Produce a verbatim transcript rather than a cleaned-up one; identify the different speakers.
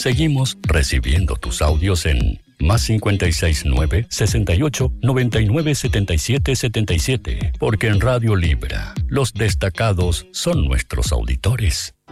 Speaker 1: Seguimos recibiendo tus audios en más cincuenta y seis nueve, sesenta y ocho, noventa y nueve, setenta y siete, setenta y siete, porque en Radio Libra, los destacados son nuestros auditores.